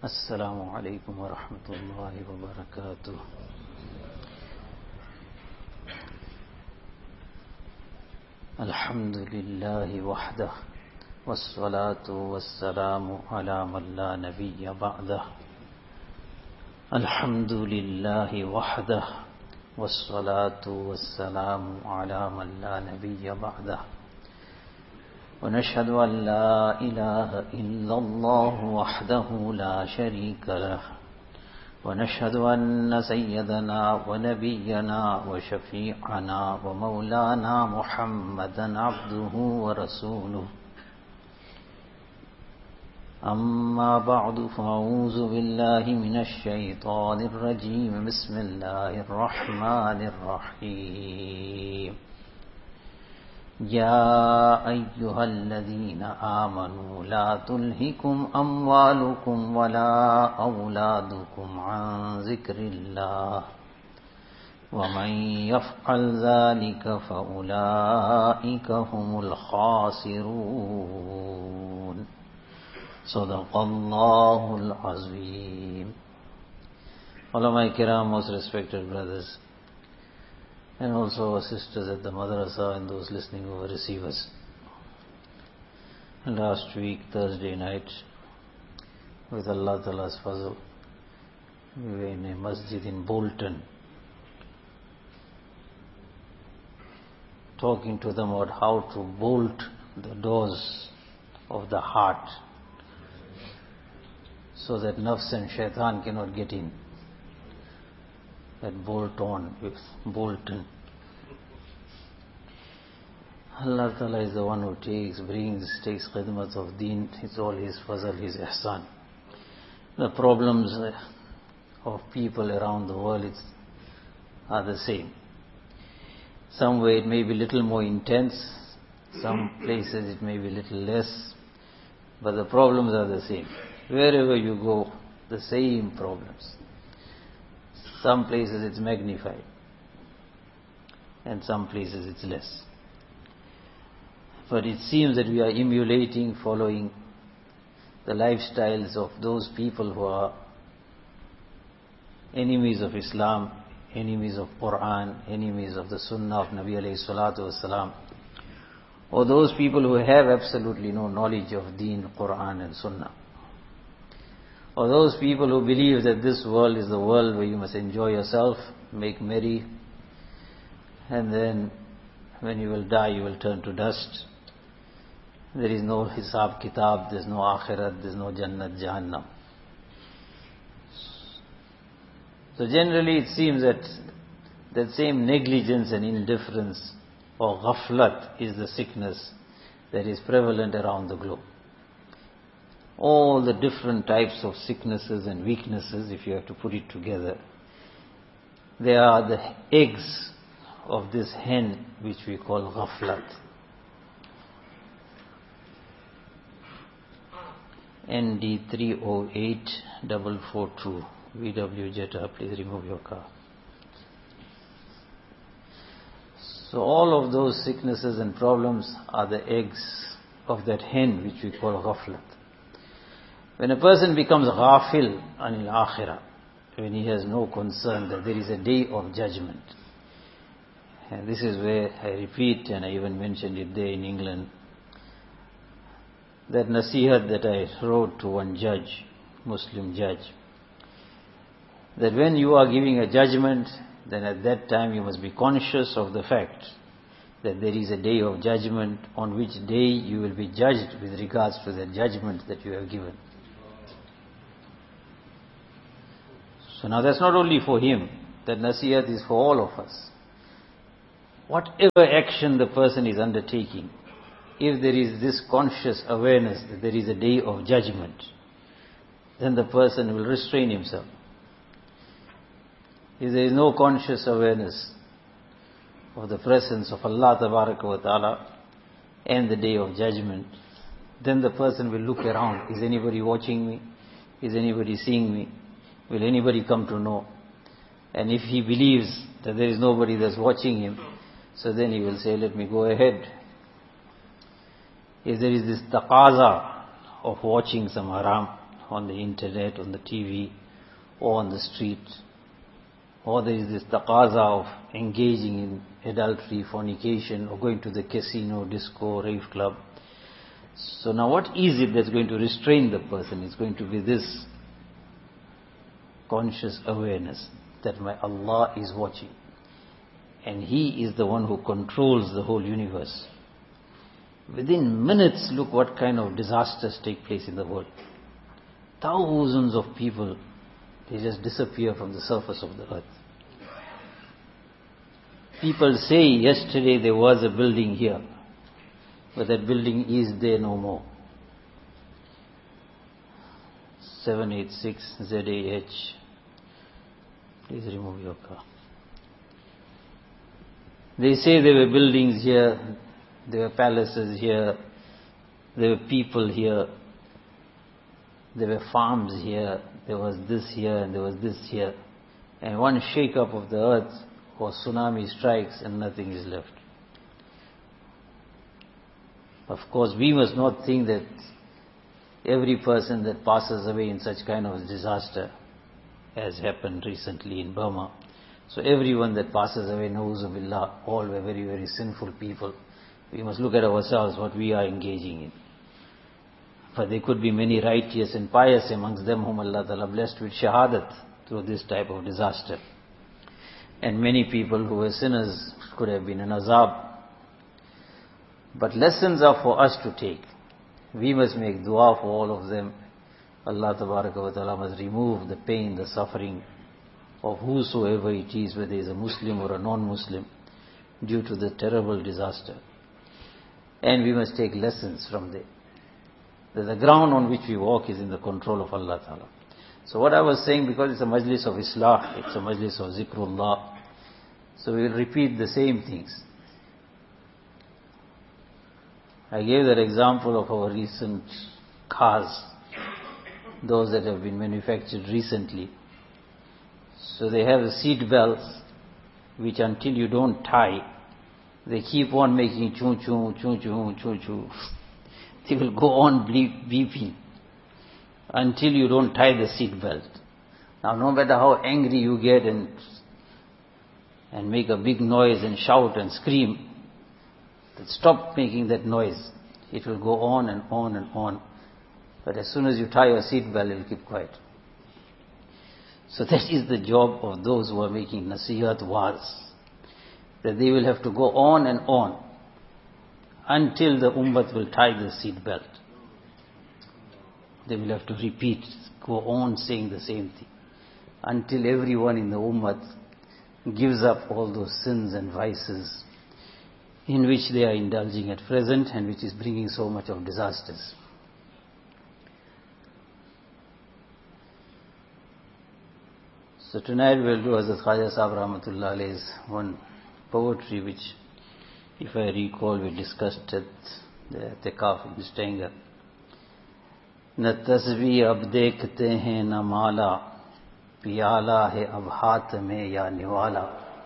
السلام عليكم ورحمة الله وبركاته. الحمد لله وحده والصلاة والسلام على من لا نبي بعده. الحمد لله وحده والصلاة والسلام على من لا نبي بعده. ونشهد أن لا إله إلا الله وحده لا شريك له. ونشهد أن سيدنا ونبينا وشفيعنا ومولانا محمدا عبده ورسوله. أما بعد فأعوذ بالله من الشيطان الرجيم. بسم الله الرحمن الرحيم. يا أيها الذين آمنوا لا تلهكم أموالكم ولا أولادكم عن ذكر الله ومن يفعل ذلك فأولئك هم الخاسرون. صدق الله العظيم. Ulama Kiram, most respected brothers, and also our sisters at the madrasa and those listening over receivers. Last week, Thursday night, with Allah Ta'ala's fazl, we were in a masjid in Bolton, talking to them about how to bolt the doors of the heart so that nafs and shaitan cannot get in. That bolt on with Bolton. Allah Ta'ala is the one who takes khidmat of deen. It's all His fazl, His ihsan. The problems of people around the world are the same. Somewhere it may be a little more intense, some places it may be a little less, but the problems are the same. Wherever you go, the same problems. Some places it's magnified, and some places it's less. But it seems that we are emulating, following the lifestyles of those people who are enemies of Islam, enemies of Quran, enemies of the Sunnah of Nabi alayhi salatu wasalam, or those people who have absolutely no knowledge of Deen, Quran and Sunnah. Or those people who believe that this world is the world where you must enjoy yourself, make merry, and then when you will die, you will turn to dust. There is no hisab kitab, there is no akhirat, there is no jannat, jahannam. So generally it seems that that same negligence and indifference or ghaflat is the sickness that is prevalent around the globe. All the different types of sicknesses and weaknesses, if you have to put it together, they are the eggs of this hen which we call ghaflat. ND 308442 VW Jetta, please remove your car. So all of those sicknesses and problems are the eggs of that hen which we call ghaflat. When a person becomes ghafil anil akhirah, when he has no concern that there is a day of judgment, and this is where I repeat, and I even mentioned it there in England, that nasihat that I wrote to one judge, Muslim judge, that when you are giving a judgment, then at that time you must be conscious of the fact that there is a day of judgment on which day you will be judged with regards to the judgment that you have given. So now that's not only for him, that nasihat is for all of us. Whatever action the person is undertaking, if there is this conscious awareness that there is a day of judgment, then the person will restrain himself. If there is no conscious awareness of the presence of Allah Tabaraka wa Ta'ala and the day of judgment, then the person will look around. Is anybody watching me? Is anybody seeing me? Will anybody come to know? And if he believes that there is nobody that's watching him, so then he will say, let me go ahead. If there is this taqaza of watching some haram, on the internet, on the TV, or on the street. Or there is this taqaza of engaging in adultery, fornication, or going to the casino, disco, rave club. So now what is it that's going to restrain the person? It's going to be this conscious awareness that my Allah is watching. And He is the one who controls the whole universe. Within minutes, look what kind of disasters take place in the world. Thousands of people, they just disappear from the surface of the earth. People say yesterday there was a building here, but that building is there no more. 786 ZAH. Please remove your car. They say there were buildings here, there were palaces here, there were people here, there were farms here, there was this here and there was this here. And one shake up of the earth or tsunami strikes and nothing is left. Of course, we must not think that every person that passes away in such kind of disaster, as happened recently in Burma. So everyone that passes away, na'uzu billah, all were very, very sinful people. We must look at ourselves, what we are engaging in. But there could be many righteous and pious amongst them whom Allah Ta'ala blessed with shahadat through this type of disaster. And many people who were sinners could have been in azab. But lessons are for us to take. We must make dua for all of them. Allah Tabaraka wa Ta'ala must remove the pain, the suffering of whosoever it is, whether he is a Muslim or a non-Muslim, due to the terrible disaster. And we must take lessons from there. That the ground on which we walk is in the control of Allah Ta'ala. So what I was saying, because it's a majlis of Islah, it's a majlis of Zikrullah, so we will repeat the same things. I gave that example of our recent cars, those that have been manufactured recently. So they have seat belts, which until you don't tie, they keep on making choo choo, choo choo, choo choo. They will go on beeping until you don't tie the seat belt. Now no matter how angry you get and make a big noise and shout and scream, stop making that noise. It will go on and on and on. But as soon as you tie your seat belt, it will keep quiet. So that is the job of those who are making nasihat wars. That they will have to go on and on until the ummah will tie the seat belt. They will have to repeat, go on saying the same thing, until everyone in the ummah gives up all those sins and vices in which they are indulging at present and which is bringing so much of disasters. So tonight we will do Hazrat Khwaja Sahib Rahmatullah Alayhi's one poetry which, if I recall, we discussed at the I'tikaf in Stanger. न तस्बीह अब देखते हैं न माला, पियाला है अब हाथ में या निवाला।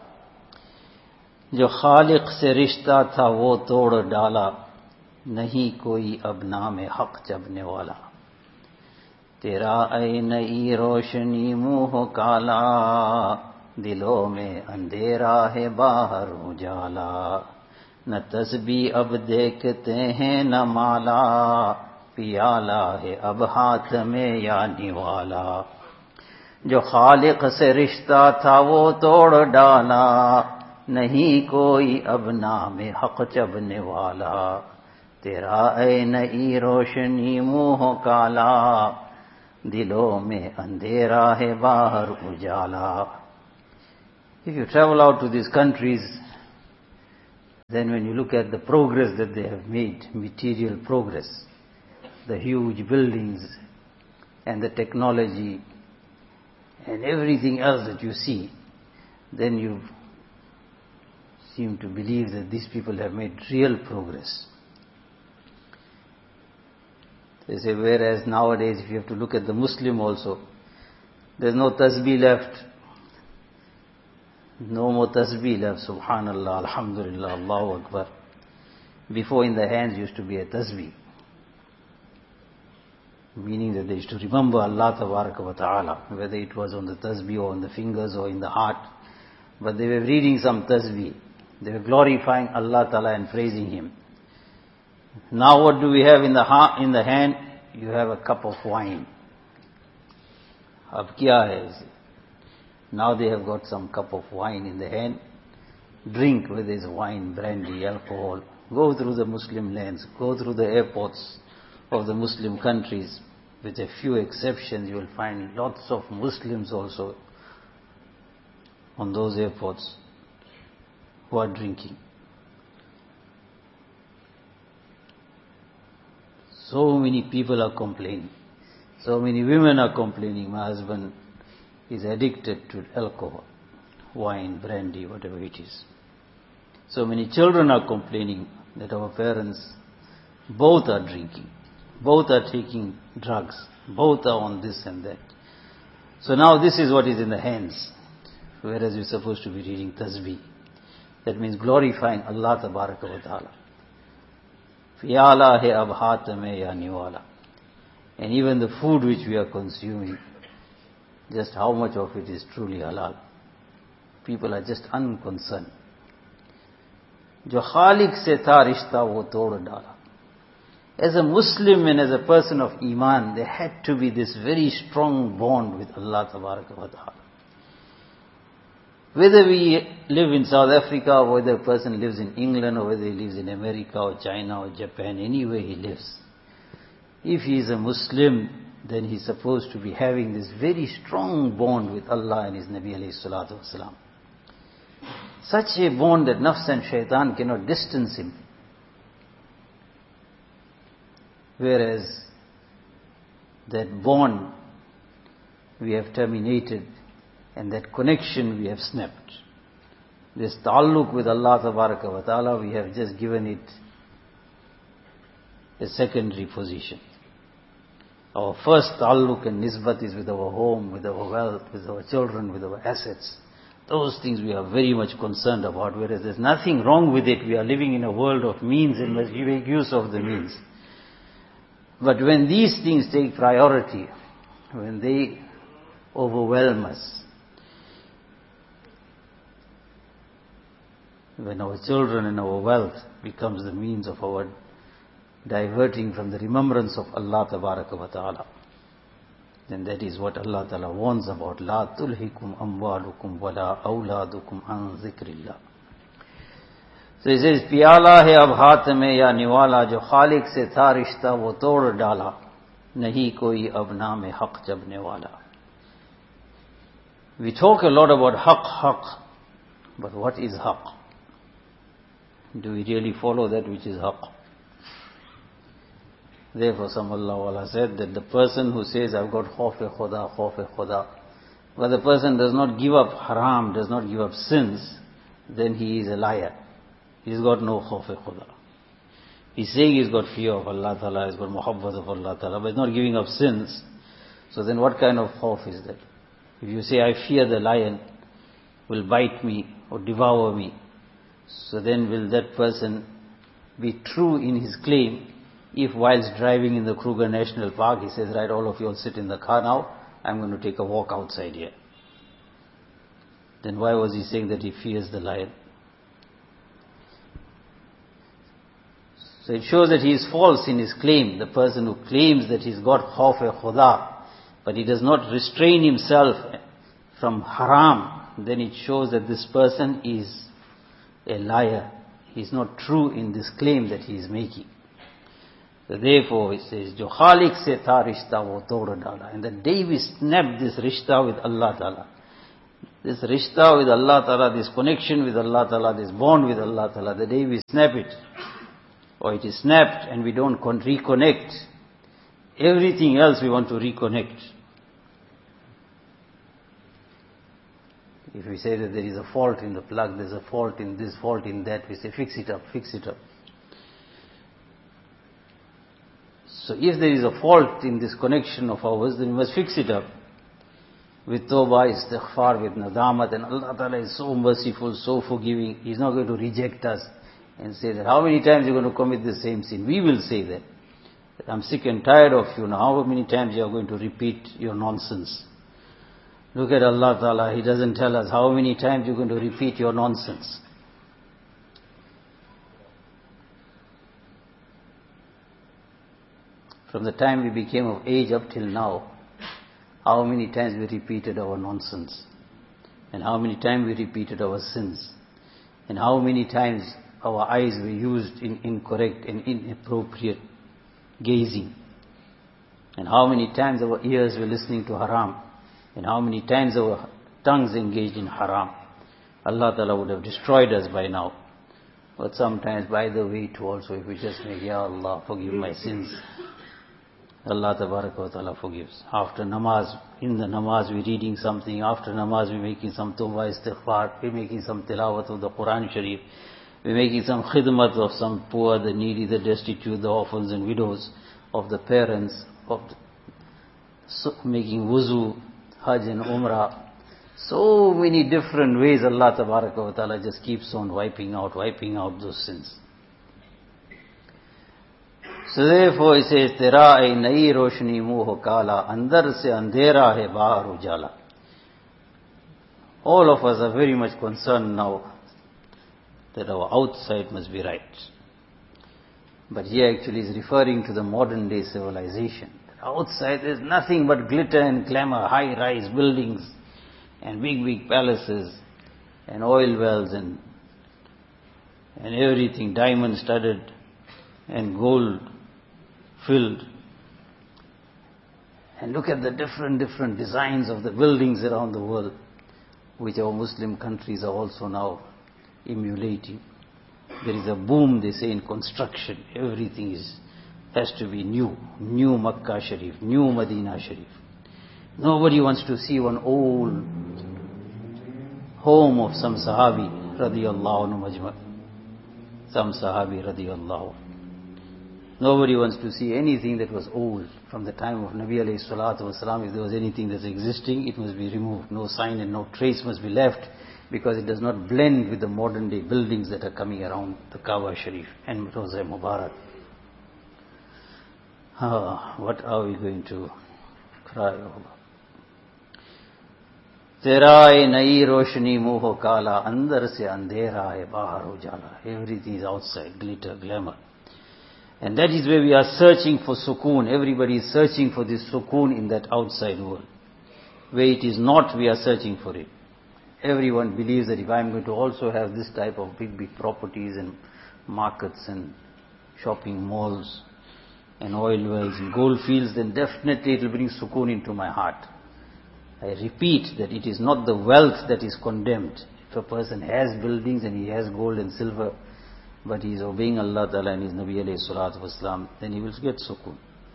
जो खालिक से रिश्ता था वो तोड़ डाला, नहीं कोई अब नाम हक जपने वाला। तेरा ऐ नई रोशनी मुंह काला, दिलों में अंधेरा है बाहर उजाला। न तस्बीह अब देखते हैं न माला, पियाला है अब हाथ में या निवाला। जो खालिक से रिश्ता था वो तोड़ डाला, नहीं कोई अब नाम हक जपने वाला। तेरा ऐ नई रोशनी मुंह काला, दिलों में अंधेरा है बाहर उजाला। If you travel out to these countries, then when you look at the progress that they have made, material progress, the huge buildings and the technology and everything else that you see, then you seem to believe that these people have made real progress. They say, whereas nowadays if you have to look at the Muslim also, there's no tasbih left. No more tasbih left. Subhanallah, Alhamdulillah, Allahu Akbar. Before in the hands used to be a tasbih. meaning that they used to remember Allah Tabaraka wa Ta'ala, whether it was on the tasbih or on the fingers or in the heart. But they were reading some tasbih. They were glorifying Allah Ta'ala and praising Him. Now what do we have in the hand? You have a cup of wine. Ab kya hai ise? Now they have got some cup of wine in the hand. Drink, whether it's wine, brandy, alcohol. Go through the Muslim lands, go through the airports of the Muslim countries. With a few exceptions, you will find lots of Muslims also on those airports who are drinking. So many people are complaining. So many women are complaining, my husband is addicted to alcohol, wine, brandy, whatever it is. So many children are complaining that our parents both are drinking, both are taking drugs, both are on this and that. So now this is what is in the hands, whereas we're supposed to be reading tasbih. That means glorifying Allah Tabaraka wa Ta'ala. Fiyala hai ab haath mein ya niwala. And even the food which we are consuming, just how much of it is truly halal. People are just unconcerned. Jo Khalik se tha rishta wo tod dala. As a Muslim and as a person of Iman, there had to be this very strong bond with Allah Tabaraka wa Ta'ala. Whether we live in South Africa, or whether a person lives in England, or whether he lives in America or China or Japan, anywhere he lives, if he is a Muslim, then he's supposed to be having this very strong bond with Allah and His Nabi alayhi salatu wasalam. Such a bond that nafs and shaitan cannot distance him. Whereas that bond we have terminated and that connection we have snapped. This ta'alluq with Allah Tabaraka wa Ta'ala, we have just given it a secondary position. Our first ta'alluq and nisbat is with our home, with our wealth, with our children, with our assets. Those things we are very much concerned about, whereas there's nothing wrong with it. We are living in a world of means and must make use of the means. But when these things take priority, when they overwhelm us, when our children and our wealth becomes the means of our diverting from the remembrance of Allah Tabaraka wa Ta'ala, then that is what Allah Ta'ala warns about. La tulhikum amwalukum wala awladukum an zikrillah. So he says, Piyala hai ab haath mein ya niwala, jo Khalik se tha rishta wo tod dala, nahi koi ab naam haq jabne wala. We talk a lot about haq, but what is haq? Do we really follow that which is haq? Therefore, some Allah said that the person who says, I've got khauf-e-khuda, but the person does not give up haram, does not give up sins, then he is a liar. He's got no khauf-e-khuda. He's saying he's got fear of Allah Ta'ala, he's got muhabbat of Allah Ta'ala, but he's not giving up sins. So then what kind of khauf is that? If you say, I fear the lion will bite me or devour me, so then will that person be true in his claim if whilst driving in the Kruger National Park he says, right, all of you all sit in the car now, I'm going to take a walk outside here. Then why was he saying that he fears the lion? So it shows that he is false in his claim. The person who claims that he's got khauf-e-khuda, but he does not restrain himself from haram, then it shows that this person is a liar. He is not true in this claim that he is making. So therefore it says, Jo Khalik se tha rishta wo tod dala. And the day we snap this rishta with Allah Ta'ala, this rishta with Allah Ta'ala, this connection with Allah Ta'ala, this bond with Allah Ta'ala, the day we snap it, or it is snapped and we don't reconnect, everything else we want to reconnect. If we say that there is a fault in the plug, there's a fault in this, fault in that, we say fix it up. So if there is a fault in this connection of ours, then we must fix it up. With tawbah, istighfar, with nadamat, and Allah Ta'ala is so merciful, so forgiving. He's not going to reject us and say that how many times you're going to commit the same sin. We will say that. I'm sick and tired of you now. How many times you are going to repeat your nonsense? Look at Allah Ta'ala. He doesn't tell us how many times you're going to repeat your nonsense. From the time we became of age up till now, how many times we repeated our nonsense, and how many times we repeated our sins, and how many times our eyes were used in incorrect and inappropriate gazing, and how many times our ears were listening to haram, and how many times our tongues engaged in haram. Allah Ta'ala would have destroyed us by now. But sometimes by the way too also, if we just make, Ya Allah, forgive my sins, Allah Ta'ala forgives. After namaz, in the namaz we're reading something, after namaz we're making some tawbah istighfar, we're making some tilawat of the Quran Sharif, we're making some khidmat of some poor, the needy, the destitute, the orphans and widows, of the parents, making wuzu, hajj and umrah. So many different ways Allah Ta'ala just keeps on wiping out those sins. So therefore he says, Tera ai nayi roshni muh ho kala, andar se andhera hai bahar ujala. All of us are very much concerned now that our outside must be right. But here actually is referring to the modern day civilization. Outside there's nothing but glitter and glamour, high-rise buildings and big palaces and oil wells and everything diamond-studded and gold-filled. And look at the different designs of the buildings around the world, which our Muslim countries are also now emulating. There is a boom, they say, in construction. Everything has to be new. New Makkah Sharif, new Medina Sharif. Nobody wants to see one old home of some Sahabi, radiyallahu anhu majma. Some Sahabi, radiyallahu. Nobody wants to see anything that was old from the time of Nabi alayhi salatu wasalam. If there was anything that's existing, it must be removed. No sign and no trace must be left, because it does not blend with the modern day buildings that are coming around the Kaaba Sharif and Roza Mubarak. What are we going to cry over? Terai nayi roshni muh ho kala, andar se andhera hai bahar ujala. Everything is outside, glitter, glamour. And that is where we are searching for sukoon. Everybody is searching for this sukoon in that outside world. Where it is not, we are searching for it. Everyone believes that if I am going to also have this type of big properties and markets and shopping malls and oil wells and gold fields, then definitely it will bring sukoon into my heart. I repeat that it is not the wealth that is condemned. If a person has buildings and he has gold and silver, but he is obeying Allah Ta'ala and His Nabi alayhi salatu wasalam, then he will get sukoon.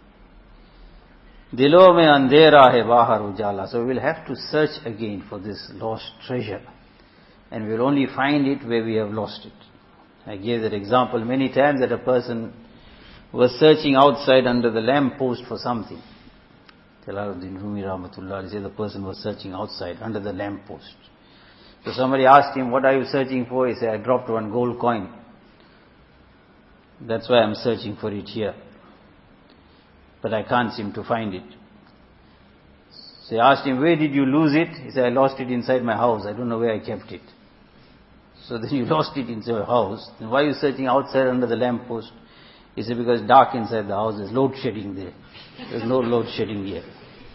Dilo mein andhera hai bahar ujala. So we will have to search again for this lost treasure. And we will only find it where we have lost it. I gave that example many times, that a person was searching outside under the lamp post for something. Jalaluddin Rumi Rahmatullah said the person was searching outside under the lamp post. So somebody asked him, what are you searching for? He said, I dropped one gold coin. That's why I'm searching for it here. But I can't seem to find it. So I asked him, where did you lose it? He said, I lost it inside my house. I don't know where I kept it. So then you lost it inside your house. Then why are you searching outside under the lamp post? He said, because it's dark inside the house. There's load shedding there. There's no load shedding here.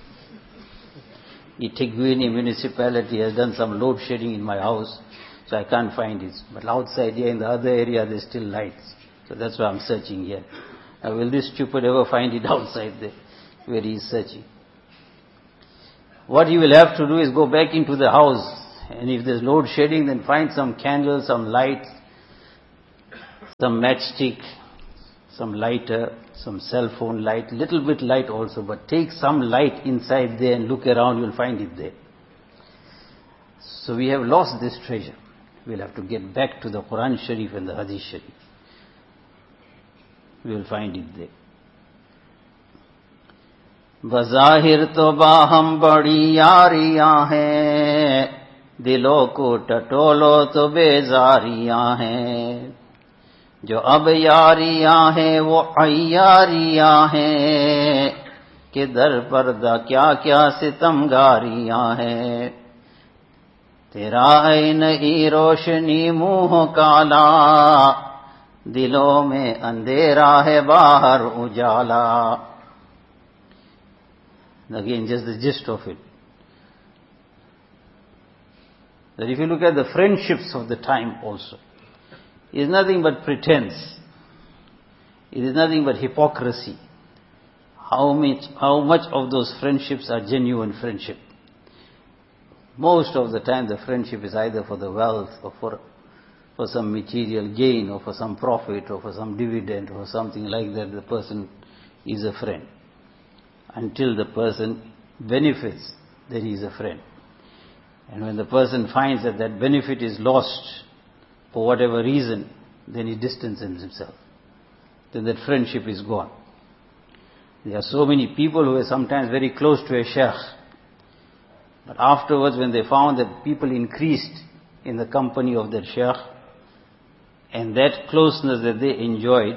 Itigwini municipality has done some load shedding in my house, so I can't find it. But outside here in the other area, there's still lights. So that's why I'm searching here. Now will this stupid ever find it outside there where he is searching? What he will have to do is go back into the house, and if there's load shedding, then find some candles, some light, some matchstick, some lighter, some cell phone light, little bit light also, but take some light inside there and look around, you'll find it there. So we have lost this treasure. We'll have to get back to the Quran Sharif and the Hadith Sharif. We will find it there. बज़ाहिर तो बाहम बड़ी यारियां हैं, दिलों को टटोलो तो बेजारियां हैं. जो अब यारियां हैं वो अय्यारियां हैं, कि दर पर्दा क्या क्या सितमगारियां हैं। तेरा ऐ नई रोशनी मुंह काला, दिलों में अंधेरा है बाहर उजाला. Again, just the gist of it. That if you look at the friendships of the time also, it is nothing but pretense. It is nothing but hypocrisy. How much of those friendships are genuine friendship? Most of the time the friendship is either for the wealth or for some material gain or for some profit or for some dividend or something like that. The person is a friend. Until the person benefits, then he is a friend. And when the person finds that that benefit is lost for whatever reason, then he distances himself. Then that friendship is gone. There are so many people who are sometimes very close to a sheikh, but afterwards when they found that people increased in the company of that sheikh, and that closeness that they enjoyed,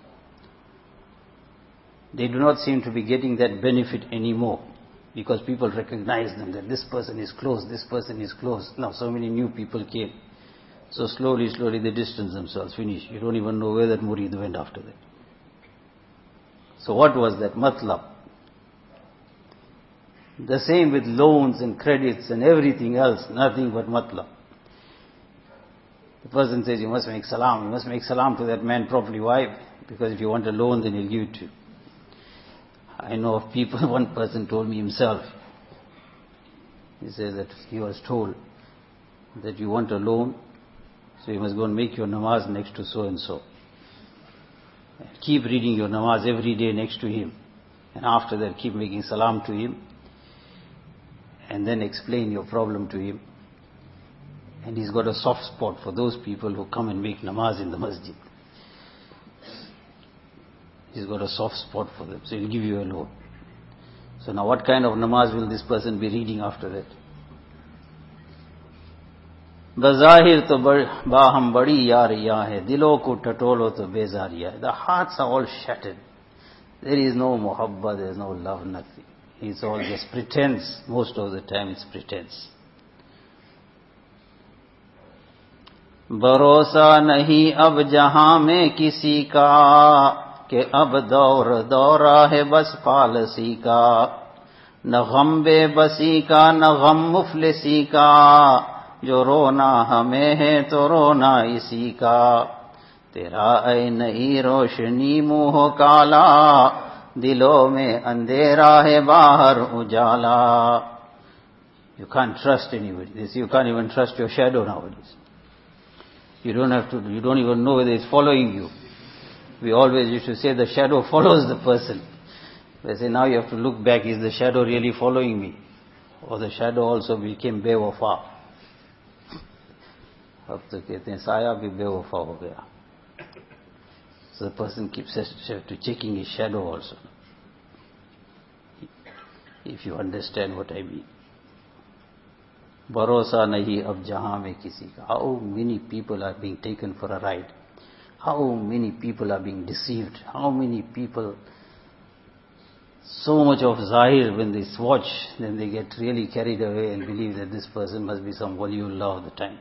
they do not seem to be getting that benefit anymore, because people recognize them, that this person is close, this person is close. Now so many new people came. So slowly they distance themselves, finish. You don't even know where that murid went after that. So what was that matlab? The same with loans and credits and everything else, nothing but matlab. The person says, you must make salam to that man properly. Why? Because if you want a loan, then he'll give it to you. I know of people, one person told me himself, he says that he was told that you want a loan, so you must go and make your namaz next to so and so. Keep reading your namaz every day next to him. And after that, keep making salam to him. And then explain your problem to him. And he's got a soft spot for those people who come and make namaz in the masjid. He's got a soft spot for them, so he'll give you a loan. So now what kind of namaz will this person be reading after that? Bazahir to baham badi yariyan hai, dilo ko tatolo to bezariya hai. The hearts are all shattered. There is no muhabba, there is no love, nothing. It's all just pretense. Most of the time it's pretense. Barosa nahi ab jahan mein kisi ka, कि अब दौर दौरा है बस palsy का, न गम बेबसी का न गम मुफलिसी का, जो रोना हमें है तो रोना इसी का. तेरा ऐ नई रोशनी मुंह काला, दिलों में अंधेरा है बाहर उजाला. You can't trust anybody. You can't even trust your shadow nowadays. You don't even know whether it's following you. We always used to say the shadow follows the person. They say now you have to look back, is the shadow really following me? Or the shadow also became बेवफा. अब तो कहते हैं साया भी बेवफा हो गया. So the person keeps to checking his shadow also. If you understand what I mean. भरोसा नहीं अब जहां में किसी का. How many people are being taken for a ride? How many people are being deceived? How many people, so much of zahir when they watch, then they get really carried away and believe that this person must be some waliullah of the time.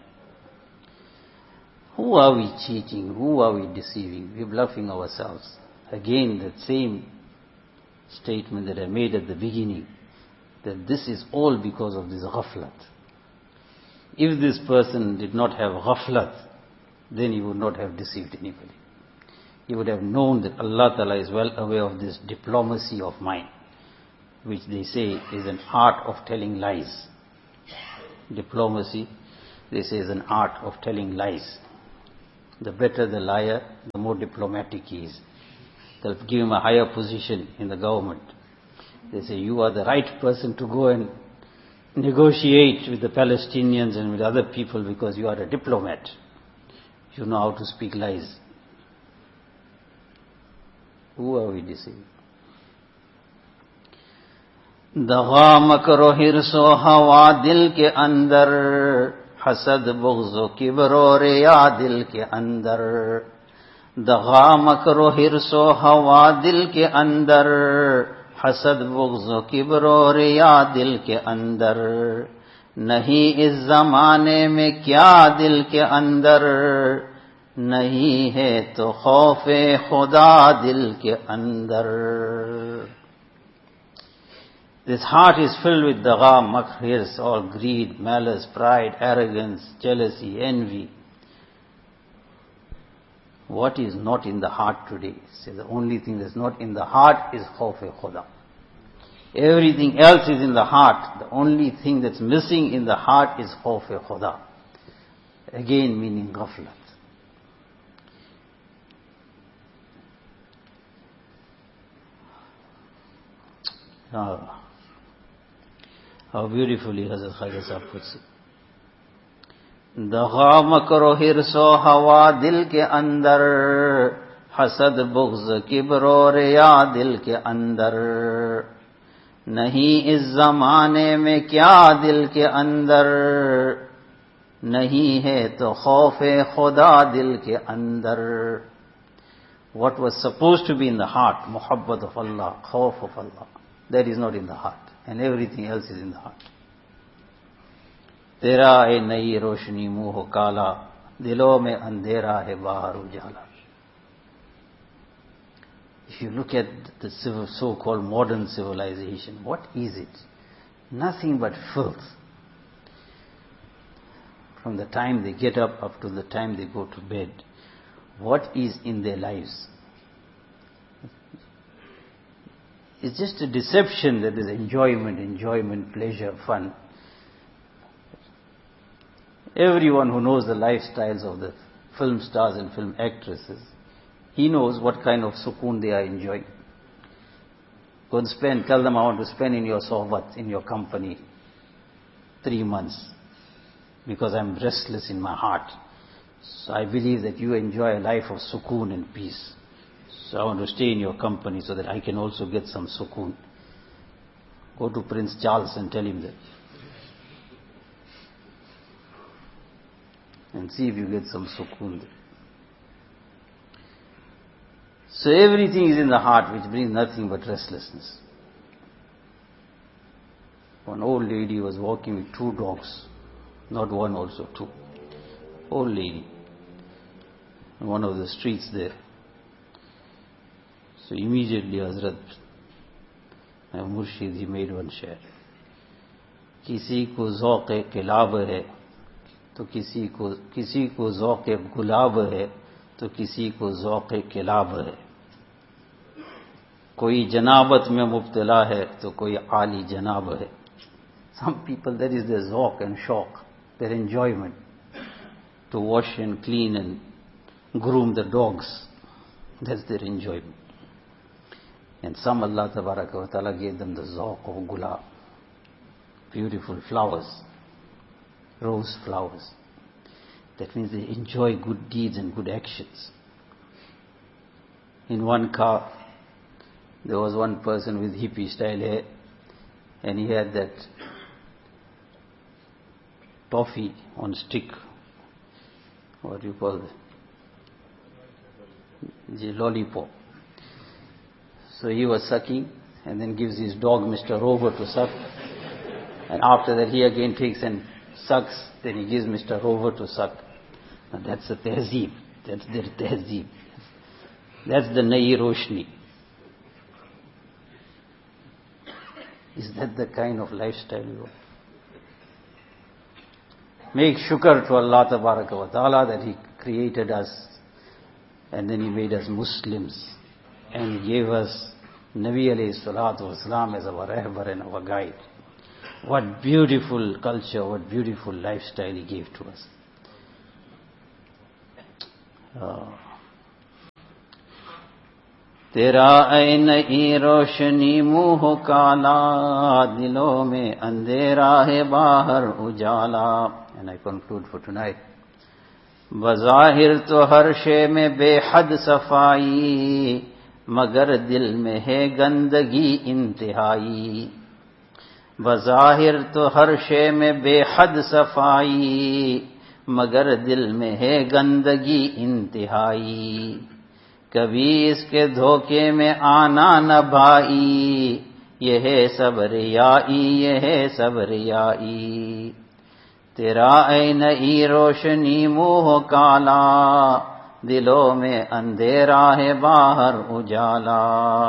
Who are we cheating? Who are we deceiving? We're bluffing ourselves. Again, that same statement that I made at the beginning, that this is all because of this ghaflat. If this person did not have ghaflat, then he would not have deceived anybody. He would have known that Allah Ta'ala is well aware of this diplomacy of mind, which they say is an art of telling lies. Diplomacy, they say, is an art of telling lies. The better the liar, the more diplomatic he is. They'll give him a higher position in the government. They say, you are the right person to go and negotiate with the Palestinians and with other people because you are a diplomat. You know how to speak lies. Who are we deceiving? दगा मकरो हिर्सो हवा दिल के अंदर, हसद बुग़्ज़ो किब्रो रिया दिल के अंदर. दगा मकरो हिर्सो हवा दिल के अंदर, हसद बुग़्ज़ किब्र रिया दिल के अंदर, नहीं इस जमाने में क्या दिल के अंदर, नहीं है तो खौफे खुदा दिल के अंदर. This heart is filled with dagha, makr, hirs, all greed, malice, pride, arrogance, jealousy, envy. What is not in the heart today? See, the only thing that's not in the heart is khawf-e-khuda. Everything else is in the heart. The only thing that's missing in the heart is khawf-e-khuda. Again meaning ghaflat. How beautifully Hazrat Khaja Sahib puts it. दगा मकरो हिर्सो हवा दिल के अंदर, हसद बुग़्ज़ किब्र रिया दिल के अंदर, नहीं इस जमाने में क्या दिल के अंदर, नहीं है तो खौफे खुदा दिल के अंदर. What was supposed to be in the heart, muhabbat of Allah, khawf of Allah, that is not in the heart, and everything else is in the heart. तेरा है नई रोशनी मुंह काला, दिलों में अंधेरा है बाहर उजाला. If you look at the so-called modern civilization, what is it? Nothing but filth. From the time they get up to the time they go to bed, what is in their lives? It's just a deception that there's enjoyment, pleasure, fun. Everyone who knows the lifestyles of the film stars and film actresses, he knows what kind of sukoon they are enjoying. Go and tell them, I want to spend in your sohbat, in your company, 3 months, because I'm restless in my heart. So I believe that you enjoy a life of sukoon and peace. So I want to stay in your company so that I can also get some sukoon. Go to Prince Charles and tell him that. And see if you get some sukoon there. So everything is in the heart, which brings nothing but restlessness. One old lady was walking with 2 dogs, not one, also 2. Old lady, in one of the streets there. So immediately Hazrat, my Murshid, he made one share. किसी को ज़ौक़ किलाब है तो किसी को ज़ौक़ गुलाब है तो किसी को ज़ौक़ किलाब है. कोई जनाबत में मुब्तला है तो कोई आली जनाब है. Some people, that is their ज़ौक़ and शौक़, their enjoyment, to wash and clean and groom the dogs. That's their enjoyment. And some Allah Tabaraka wa Ta'ala gave them the ज़ौक़ of gulab, beautiful flowers, rose flowers. That means they enjoy good deeds and good actions. In one car, there was one person with hippie style hair, and he had that toffee on stick. What do you call it? The lollipop. So he was sucking, and then gives his dog Mr. Rover to suck. And after that he again takes and sucks, then he gives Mr. Rover to suck. Now that's the tehzeeb. That's their tehzeeb. That's the Nayi Roshni. Is that the kind of lifestyle you want? Make shukr to Allah Tabaraka wa Ta'ala that He created us, and then He made us Muslims, and He gave us Nabi alayhi salatu wasalam as our rahbar and our guide. What beautiful culture, what beautiful lifestyle He gave to us. तेरा ऐ नई रोशनी मुँह काला, दिलों में अंधेरा है बाहर उजाला. And I conclude for tonight. बज़ाहिर तो हर शे में बेहद सफाई, मगर दिल में है गंदगी इंतहाई. बज़ाहिर तो हर शे में बेहद सफाई, मगर दिल में है गंदगी इंतहाई. कभी इसके धोखे में आना न भाई, ये है सब रियाई, ये है सब रियाई। तेरा ऐ नई रोशनी मुंह काला, दिलों में अंधेरा है बाहर उजाला।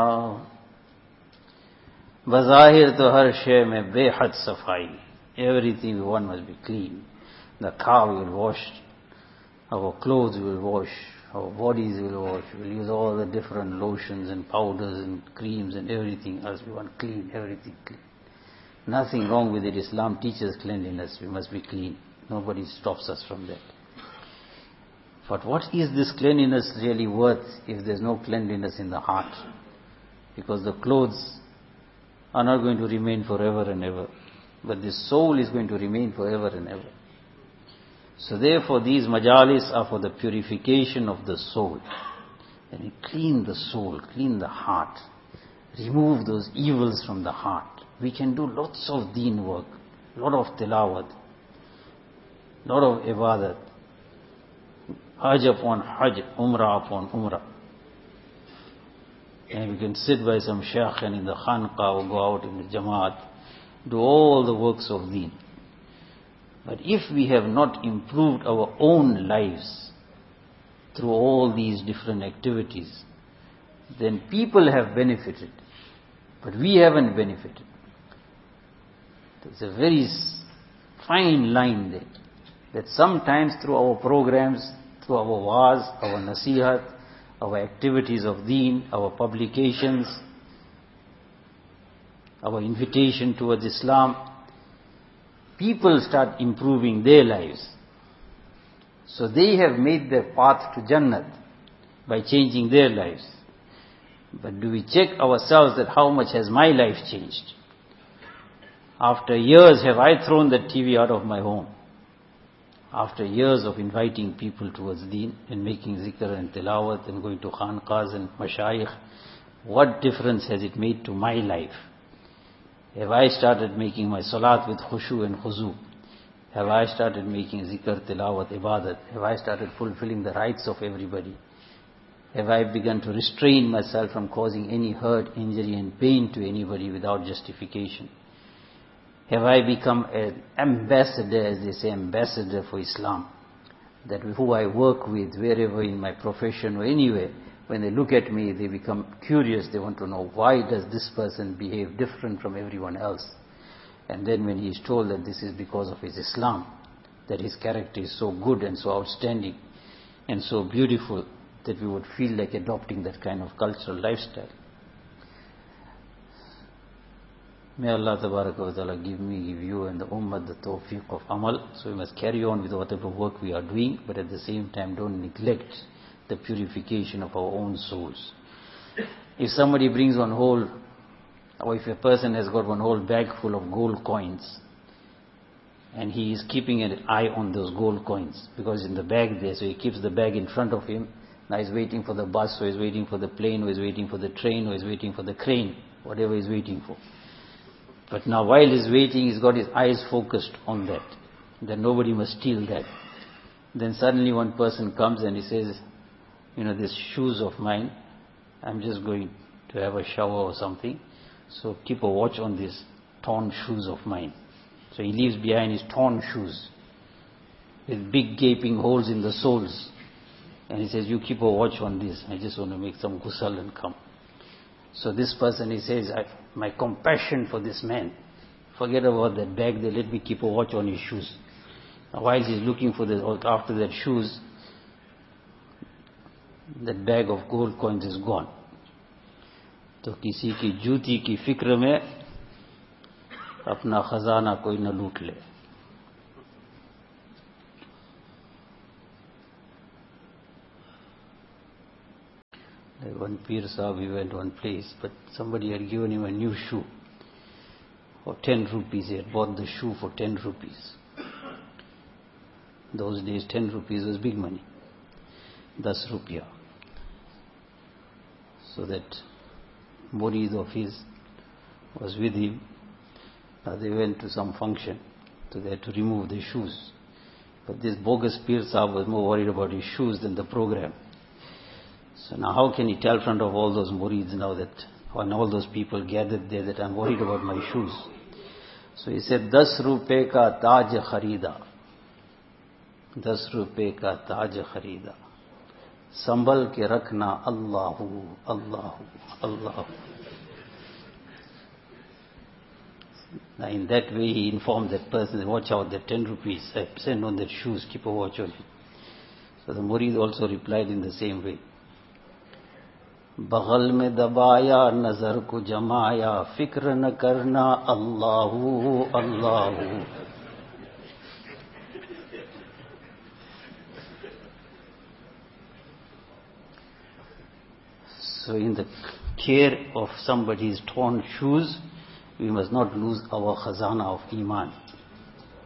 बज़ाहिर तो हर शय में बेहद सफाई, everything one must be clean. The car will wash, our clothes will wash, our bodies will wash, we'll use all the different lotions and powders and creams and everything else. We want clean, everything clean. Nothing wrong with it. Islam teaches cleanliness. We must be clean. Nobody stops us from that. But what is this cleanliness really worth if there's no cleanliness in the heart? Because the clothes are not going to remain forever and ever, but the soul is going to remain forever and ever. So therefore these majalis are for the purification of the soul. And we clean the soul, clean the heart, remove those evils from the heart. We can do lots of deen work, lot of tilawat, lot of ibadat, hajj upon hajj, umrah upon umrah. And we can sit by some shaykh and in the khanqa or go out in the jamaat, do all the works of deen. But if we have not improved our own lives through all these different activities, then people have benefited, but we haven't benefited. There's a very fine line there, that sometimes through our programs, through our waz, our nasihat, our activities of deen, our publications, our invitation towards Islam, people start improving their lives. So they have made their path to Jannat by changing their lives. But do we check ourselves that how much has my life changed? After years have I thrown the TV out of my home? After years of inviting people towards deen and making zikr and tilawat and going to khanqahs and mashayikh, what difference has it made to my life? Have I started making my salat with khushu and khuzu? Have I started making zikr, tilawat, ibadat? Have I started fulfilling the rights of everybody? Have I begun to restrain myself from causing any hurt, injury and pain to anybody without justification? Have I become an ambassador, as they say, ambassador for Islam? That who I work with, wherever in my profession or anywhere, when they look at me, they become curious. They want to know, why does this person behave different from everyone else? And then when he is told that this is because of his Islam, that his character is so good and so outstanding and so beautiful, that we would feel like adopting that kind of cultural lifestyle. May Allah Tabaraka wa Ta'ala give me, give you and the Ummah the tawfiq of amal. So we must carry on with whatever work we are doing, but at the same time don't neglect the purification of our own souls. If somebody brings one whole, or if a person has got one whole bag full of gold coins, and he is keeping an eye on those gold coins, because in the bag there, so he keeps the bag in front of him. Now he's waiting for the bus, or he's waiting for the plane, or he's waiting for the train, or he's waiting for the crane, whatever he's waiting for. But now while he's waiting, he's got his eyes focused on that. Then nobody must steal that. Then suddenly one person comes and he says, these shoes of mine, I'm just going to have a shower or something, so keep a watch on these torn shoes of mine. So he leaves behind his torn shoes with big gaping holes in the soles. And he says, you keep a watch on this. I just want to make some ghusl and come. So this person, he says, my compassion for this man, forget about that bag there, let me keep a watch on his shoes. Now while he's looking for after that shoes, that bag of gold coins is gone. तो किसी की जूती की फिक्र में अपना खजाना कोई न लूट ले. Like one Pir Sahib, he went one place, but somebody had given him a new shoe for 10 rupees. He had bought the shoe for 10 rupees. Those days 10 rupees was big money. 10 rupiah. So that murid of his was with him. Now they went to some function, so they had to remove the shoes. But this bogus Pir Sahib was more worried about his shoes than the program. So now how can he tell in front of all those murids now that, when all those people gathered there, that I'm worried about my shoes? So he said, 10 rupe ka taj kharida. 10 rupe ka taj kharida. Sambal ke rakhna Allahu, Allahu, Allahu. Now in that way he informed that person, watch out, that 10 rupees, I send on that shoes, keep a watch on it. So the murid also replied in the same way. बगल में दबाया नजर को जमाया फिक्र न करना Allahu Allahu. So in the care of somebody's torn shoes, we must not lose our khazana of iman.